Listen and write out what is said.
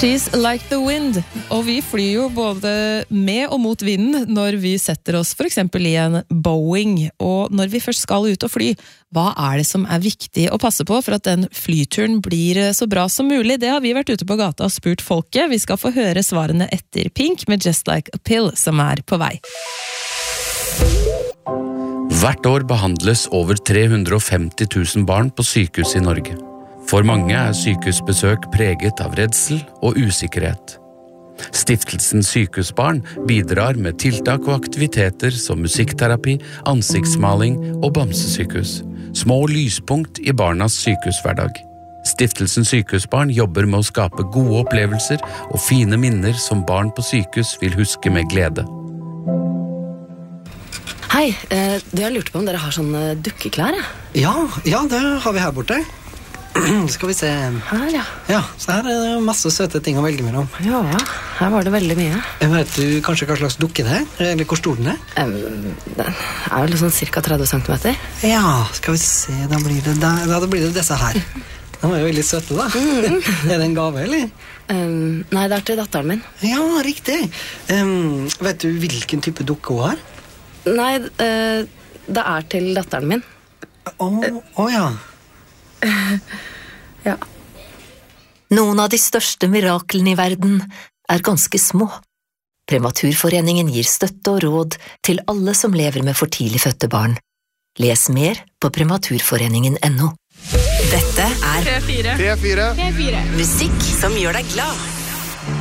She's like the wind, og vi flyr jo både med og mot vinden når vi setter oss for eksempel i en Boeing, og når vi først skal ut og fly, hva det som viktig å passe på for at den flyturen blir så bra som mulig? Det har vi vært ute på gata og spurt folket. Vi skal få høre svarene etter Pink med Just Like a Pill, som på vei. Hvert år behandles over 350 000 barn på sykehus i Norge. For mange sykehusbesøk preget av redsel og usikkerhet. Stiftelsen Sykehusbarn bidrar med tiltak og aktiviteter som musikkterapi, ansiktsmaling og bamsesykehus. Små lyspunkt i barnas sykehushverdag. Stiftelsen Sykehusbarn jobber med å skape gode opplevelser og fine minner som barn på sykehus vil huske med glede. Hei, du har lurt på om dere har sånne dukkeklær, Ja, det har vi her borte. Skal vi se. Her, ja. Ja, så her det masse søte ting å velge mellom. Ja, her var det veldig mye. Vet du kanskje hva slags dukke det eller hvor stor den Den vel sånn cirka 30 centimeter. Ja, skal vi se, da blir det der. Ja, da blir det disse her. De jo veldig søte, da. Det en gave, eller? Nei, det til datteren min. Ja, riktig. Vet du hvilken type dukke hun har? Nei, det til datteren min. Ja. Ja. Noen av de største miraklene i verden ganske små. Prematurforeningen gir støtte og råd til alle som lever med for tidlig fødte barn. Les mer på prematurforeningen.no. Dette P4. musikk som gjør deg glad.